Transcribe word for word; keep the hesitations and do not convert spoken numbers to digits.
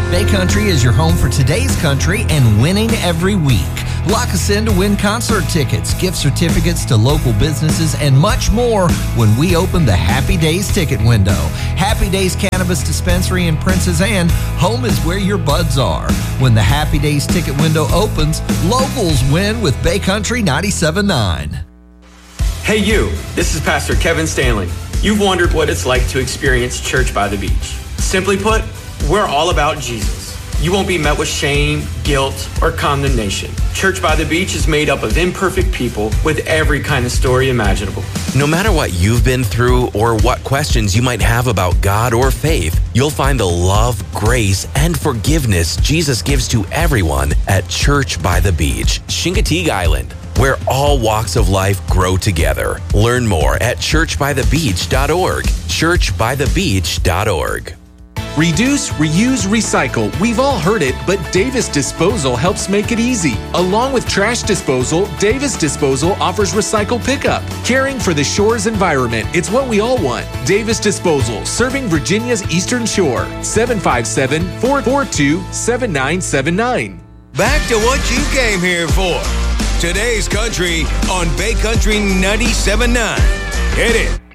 Bay Country is your home for today's country and winning every week. Lock us in to win concert tickets, gift certificates to local businesses, and much more when we open the Happy Days ticket window. Happy Days Cannabis Dispensary in Princess Anne, home is where your buds are. When the Happy Days ticket window opens, locals win with Bay Country ninety-seven point nine. Hey you, this is Pastor Kevin Stanley. You've wondered what it's like to experience Church by the Beach. Simply put, we're all about Jesus. You won't be met with shame, guilt, or condemnation. Church by the Beach is made up of imperfect people with every kind of story imaginable. No matter what you've been through or what questions you might have about God or faith, you'll find the love, grace, and forgiveness Jesus gives to everyone at Church by the Beach, Chincoteague Island, where all walks of life grow together. Learn more at church by the beach dot org, church by the beach dot org. Reduce, reuse, recycle. We've all heard it, but Davis Disposal helps make it easy. Along with trash disposal, Davis Disposal offers recycle pickup. Caring for the shore's environment, it's what we all want. Davis Disposal, serving Virginia's Eastern Shore. seven five seven, four four two, seven nine seven nine. Back to what you came here for. Today's Country on Bay Country ninety-seven point nine. Hit it.